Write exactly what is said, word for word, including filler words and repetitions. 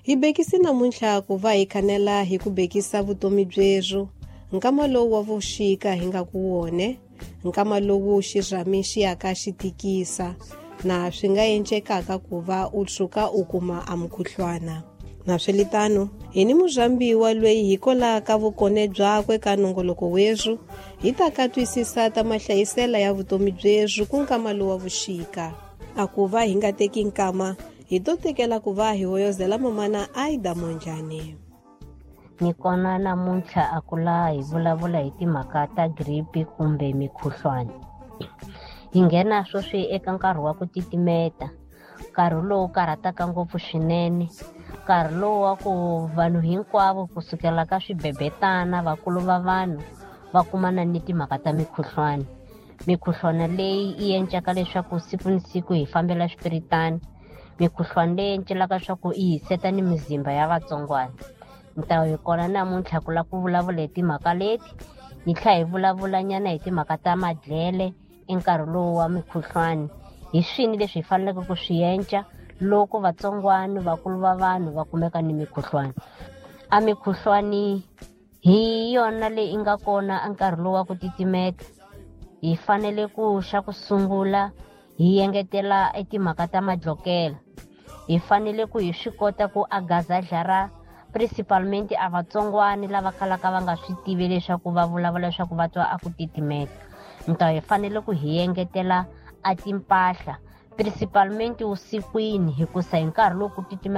Hi bekisi namuntlha ku va hi khanela hi ku bekisa vutomi byeru nkama lowu wa vuxika hi nga ku wone nkama lowu xirhami xi yaka xi tikisa na swi nga endlekaka ku va u tshuka u kuma amukhuhlwana na swelitano hi ni muzambiwa lweyi hi kolaka vukone byakwe ka nongoloko weru hi ta ka twisisa ta mahlayisela ya vutomi byeru ku nkama lowu wa vuxika a ku va hi nga teki nkama hi to tekela ku va hi hoyozela mamana Aida Monjane. Ni kona namuntlha a kula hi vulavula hi timhaka ta gripi kumbe mikhuhlwana. Hi nghena sweswi eka nkarhi wa ku titimeta, nkarhi lowu karhataka ngopfu swinene, nkarhi lowu wa ku vanhu hinkwavo kusukela ka swibebetana vakulu va vanhu va kumana ni timhaka ta mikhuhlwana. Mikhuhlwana leyi yi endlaka leswaku siku ni siku hi fambela xipiritani, mikhuhlwana leyi endlaka leswaku yi hiseta ni mizimba ya vatsongwana. Ni ta hi kona namuntlha ku lava ku vulavula hi timhaka leti, ni tlhela hi vulavula nyana hi timhaka ta madlele enkarhi lowu wa mikhuhlwana. Hi swini leswi hi faneleke ku swi endla loko vatsongwana vakulu va vanhu va kumeka ni mikhuhlwana. A mikhuhlwani hi yona leyi nga kona enkarhi lowu wa ku titimeta. Hi fanele ku xa ku sungula hi engetela e timhaka ta madlokela. Hi fanele ku hi swi kota ku agazadla ra principalmente a vatsongwana lava kalaka va nga swi tivi leswaku va vulavula leswaku va twa a ku titimeta. Nta hi fanele ku hi engetela a timpahla principalmente usikwini hikusa hi nkarhi lowu ku titimeta